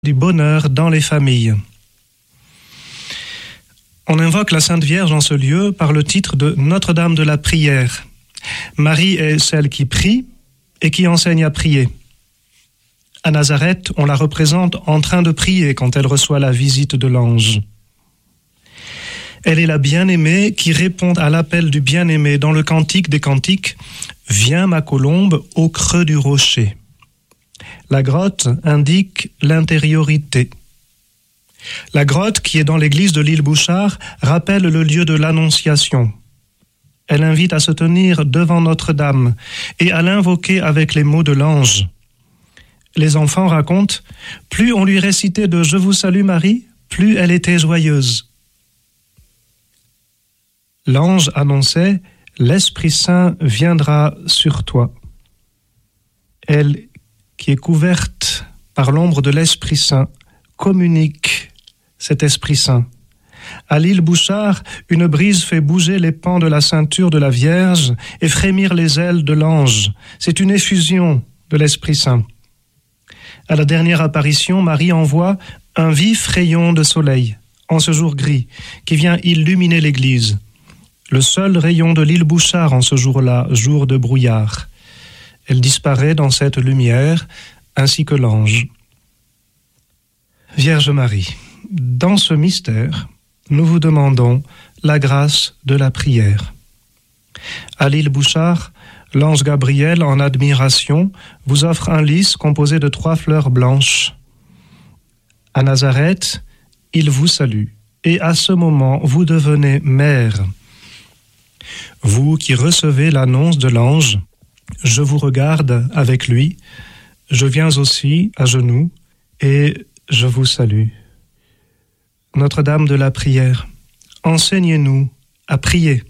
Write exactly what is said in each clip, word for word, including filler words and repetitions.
du bonheur dans les familles. On invoque la Sainte Vierge en ce lieu par le titre de Notre-Dame de la Prière. Marie est celle qui prie et qui enseigne à prier. À Nazareth, on la représente en train de prier quand elle reçoit la visite de l'ange. Elle est la bien-aimée qui répond à l'appel du bien-aimé dans le Cantique des Cantiques « Viens ma colombe au creux du rocher ». La grotte indique l'intériorité. La grotte, qui est dans l'église de l'île Bouchard, rappelle le lieu de l'Annonciation. Elle invite à se tenir devant Notre-Dame et à l'invoquer avec les mots de l'ange. Les enfants racontent, plus on lui récitait de « Je vous salue Marie », plus elle était joyeuse. L'ange annonçait « L'Esprit Saint viendra sur toi ». Elle, qui est couverte par l'ombre de l'Esprit Saint, communique cet Esprit Saint. À l'île Bouchard, une brise fait bouger les pans de la ceinture de la Vierge et frémir les ailes de l'ange. C'est une effusion de l'Esprit Saint. À la dernière apparition, Marie envoie un vif rayon de soleil, en ce jour gris, qui vient illuminer l'église. Le seul rayon de l'île Bouchard en ce jour-là, jour de brouillard. Elle disparaît dans cette lumière, ainsi que l'ange. Vierge Marie, dans ce mystère, nous vous demandons la grâce de la prière. À l'île Bouchard, l'ange Gabriel, en admiration, vous offre un lys composé de trois fleurs blanches. À Nazareth, il vous salue, et à ce moment, vous devenez mère. Vous qui recevez l'annonce de l'ange, je vous regarde avec lui, je viens aussi à genoux et je vous salue. Notre-Dame de la prière, enseignez-nous à prier.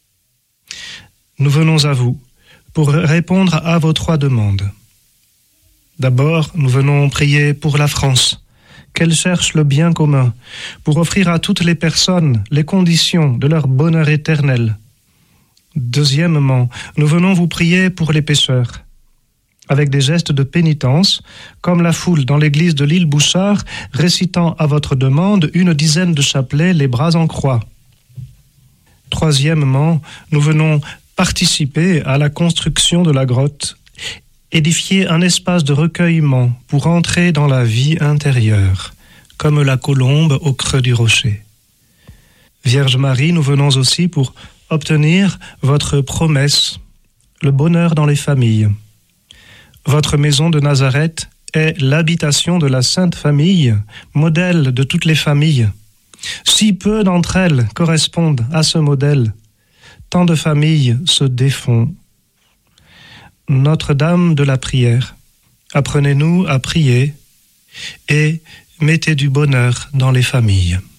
Nous venons à vous pour répondre à vos trois demandes. D'abord, nous venons prier pour la France, qu'elle cherche le bien commun, pour offrir à toutes les personnes les conditions de leur bonheur éternel. Deuxièmement, nous venons vous prier pour les pécheurs, avec des gestes de pénitence, comme la foule dans l'église de l'île Bouchard, récitant à votre demande une dizaine de chapelets, les bras en croix. Troisièmement, nous venons participer à la construction de la grotte, édifier un espace de recueillement pour entrer dans la vie intérieure, comme la colombe au creux du rocher. Vierge Marie, nous venons aussi pour obtenir votre promesse, le bonheur dans les familles. Votre maison de Nazareth est l'habitation de la Sainte Famille, modèle de toutes les familles. Si peu d'entre elles correspondent à ce modèle, tant de familles se défont. Notre-Dame de la prière, apprenez-nous à prier et mettez du bonheur dans les familles.